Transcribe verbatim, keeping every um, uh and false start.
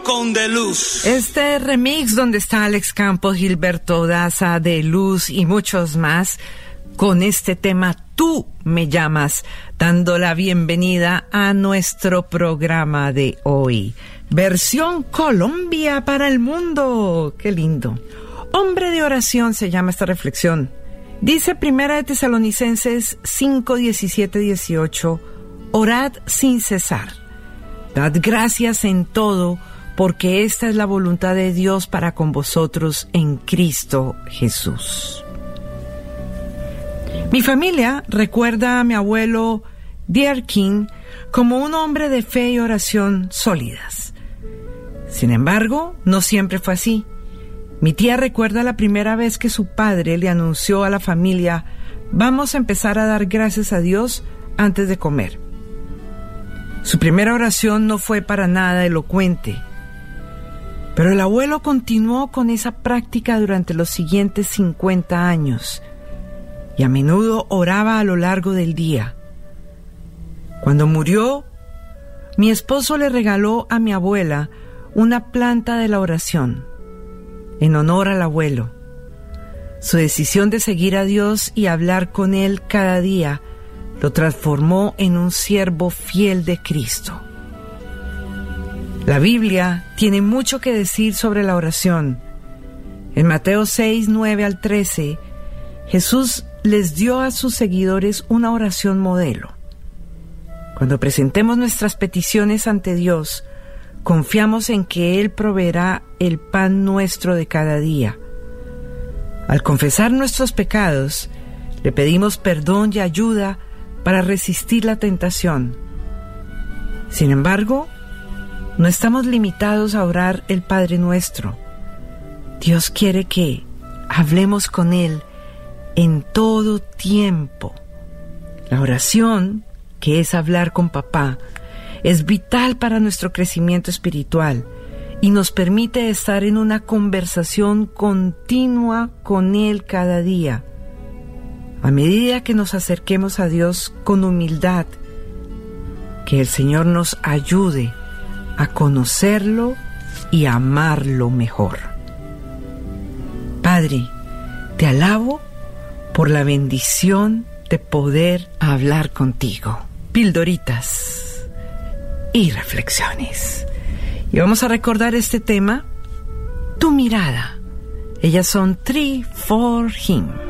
con De Luz. Este remix donde está Alex Campos, Gilberto Daza, De Luz y muchos más, con este tema Tú me llamas, dando la bienvenida a nuestro programa de hoy. Versión Colombia para el mundo. ¡Qué lindo! Hombre de oración se llama esta reflexión. Dice Primera de Tesalonicenses cinco, diecisiete, dieciocho, orad sin cesar. Dad gracias en todo, porque esta es la voluntad de Dios para con vosotros en Cristo Jesús. Mi familia recuerda a mi abuelo Dierkin como un hombre de fe y oración sólidas. Sin embargo, no siempre fue así. Mi tía recuerda la primera vez que su padre le anunció a la familia: vamos a empezar a dar gracias a Dios antes de comer. Su primera oración no fue para nada elocuente, pero el abuelo continuó con esa práctica durante los siguientes cincuenta años y a menudo oraba a lo largo del día. Cuando murió, mi esposo le regaló a mi abuela una planta de la oración en honor al abuelo. Su decisión de seguir a Dios y hablar con Él cada día lo transformó en un siervo fiel de Cristo. La Biblia tiene mucho que decir sobre la oración. En Mateo seis, nueve al trece, Jesús les dio a sus seguidores una oración modelo. Cuando presentemos nuestras peticiones ante Dios, confiamos en que Él proveerá el pan nuestro de cada día. Al confesar nuestros pecados, le pedimos perdón y ayuda para resistir la tentación. Sin embargo, no estamos limitados a orar el Padre Nuestro. Dios quiere que hablemos con Él en todo tiempo. La oración, que es hablar con Papá, es vital para nuestro crecimiento espiritual y nos permite estar en una conversación continua con Él cada día. A medida que nos acerquemos a Dios con humildad, que el Señor nos ayude a conocerlo y a amarlo mejor. Padre, te alabo por la bendición de poder hablar contigo. Pildoritas y reflexiones. Y vamos a recordar este tema, Tu mirada. Ellas son Three for Him.